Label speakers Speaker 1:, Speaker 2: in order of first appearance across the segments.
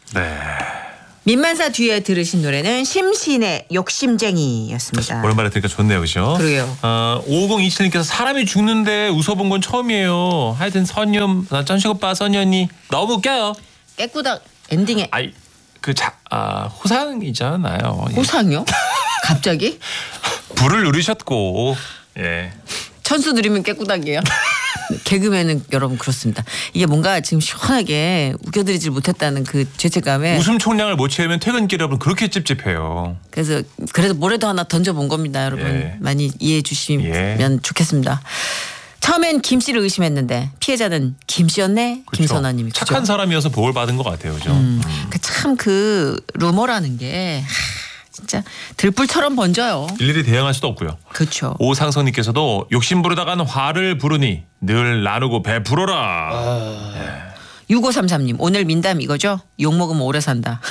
Speaker 1: 네.
Speaker 2: 민만사 뒤에 들으신 노래는 심신의 욕심쟁이였습니다.
Speaker 1: 오랜만에 들으니까 좋네요, 그죠?
Speaker 2: 그러게요.
Speaker 1: 5027님께서 사람이 죽는데 웃어본 건 처음이에요. 하여튼 선녀, 짠식 오빠, 선녀 언니 너무 웃겨요.
Speaker 2: 깨꾸닥 엔딩에
Speaker 1: 아이 호상이잖아요. 예.
Speaker 2: 호상이요? 갑자기?
Speaker 1: 불을 누르셨고, 예.
Speaker 2: 천수 누리면 깨꾸닥이에요. 개그맨은 여러분 그렇습니다. 이게 뭔가 지금 시원하게 웃겨드리질 못했다는 그 죄책감에
Speaker 1: 웃음 총량을 못 채우면 퇴근길 여러분 그렇게 찝찝해요.
Speaker 2: 그래서 뭐라도 하나 던져본 겁니다. 여러분
Speaker 1: 예.
Speaker 2: 많이 이해해 주시면 좋겠습니다. 처음엔 김 씨를 의심했는데 피해자는 김 씨였네.
Speaker 1: 그렇죠.
Speaker 2: 김선아님이
Speaker 1: 착한 사람이어서 보호를 받은 것 같아요, 그죠?
Speaker 2: 참 그 루머라는 게 진짜 들불처럼 번져요.
Speaker 1: 일일이 대응할 수도 없고요.
Speaker 2: 그렇죠.
Speaker 1: 오상성님께서도 욕심 부르다간 화를 부르니 늘 나누고 베풀어라.
Speaker 2: 6533님 오늘 민담 이거죠? 욕 먹으면 오래 산다.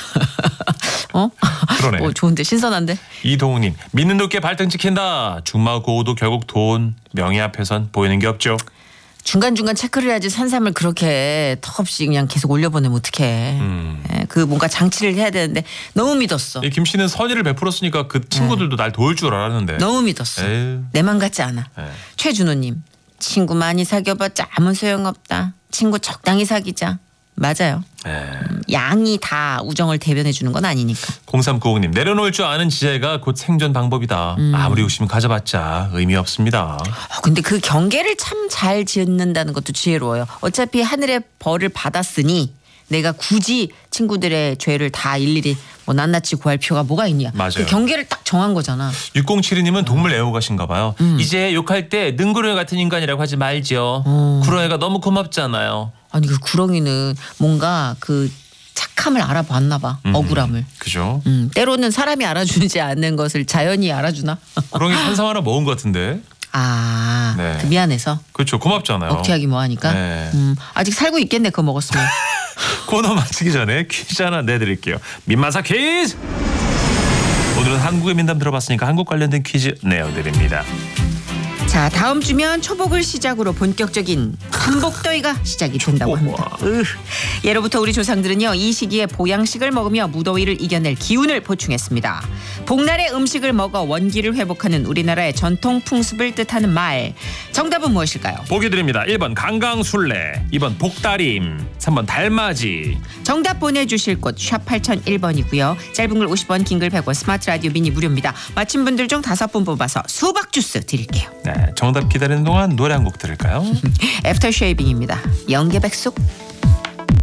Speaker 1: 그러네.
Speaker 2: 좋은데 신선한데.
Speaker 1: 이동욱님 믿는 도께 발등 찍힌다. 중마 고우도 결국 돈 명예 앞에선 보이는 게 없죠.
Speaker 2: 중간중간 체크를 해야지 산삼을 그렇게 턱없이 그냥 계속 올려보내면 어떡해. 그 뭔가 장치를 해야 되는데 너무 믿었어.
Speaker 1: 김 씨는 선의를 베풀었으니까 그 친구들도 날 도울 줄 알았는데.
Speaker 2: 너무 믿었어.
Speaker 1: 에휴.
Speaker 2: 내 맘 같지 않아. 최준호님 친구 많이 사귀어봤자 아무 소용없다. 친구 적당히 사귀자. 맞아요. 양이 다 우정을 대변해 주는 건 아니니까.
Speaker 1: 0395님 내려놓을 줄 아는 지혜가 곧 생존 방법이다. 아무리 욕심 가져봤자 의미 없습니다.
Speaker 2: 근데 그 경계를 참 잘 짓는다는 것도 지혜로워요. 어차피 하늘의 벌을 받았으니 내가 굳이 친구들의 죄를 다 일일이 뭐 낱낱이 구할 필요가 뭐가 있냐.
Speaker 1: 맞아요.
Speaker 2: 그 경계를 딱 정한 거잖아.
Speaker 1: 6072님은 동물 애호가신가 봐요. 이제 욕할 때 능구렁이 같은 인간이라고 하지 말죠. 구렁이가 너무 고맙잖아요.
Speaker 2: 아니 그 구렁이는 뭔가 그 착함을 알아봤나 봐. 억울함을.
Speaker 1: 그죠?
Speaker 2: 때로는 사람이 알아주지 않는 것을 자연이 알아주나?
Speaker 1: 구렁이 산삼 하나 먹은 것 같은데. 네.
Speaker 2: 그 미안해서.
Speaker 1: 그렇죠. 고맙잖아요.
Speaker 2: 억티하기 뭐하니까.
Speaker 1: 네.
Speaker 2: 아직 살고 있겠네 그거 먹었으면.
Speaker 1: 코너 마치기 전에 퀴즈 하나 내드릴게요. 민마사 퀴즈! 오늘은 한국의 민담 들어봤으니까 한국 관련된 퀴즈 내어드립니다.
Speaker 2: 자 다음 주면 초복을 시작으로 본격적인 한복더위가 시작이 된다고 합니다. 예로부터 우리 조상들은요 이 시기에 보양식을 먹으며 무더위를 이겨낼 기운을 보충했습니다. 복날의 음식을 먹어 원기를 회복하는 우리나라의 전통 풍습을 뜻하는 말. 정답은 무엇일까요?
Speaker 1: 보기 드립니다. 1번 강강술래, 2번 복다림, 3번 달맞이.
Speaker 2: 정답 보내주실 곳 샵 8001번이고요. 짧은 글 50원, 긴 글 100원, 스마트 라디오 미니 무료입니다. 맞힌 분들 중 5분 뽑아서 수박 주스 드릴게요.
Speaker 1: 네, 정답 기다리는 동안 노래 한 곡 들을까요?
Speaker 2: 애프터 쉐이빙입니다. 영계백숙.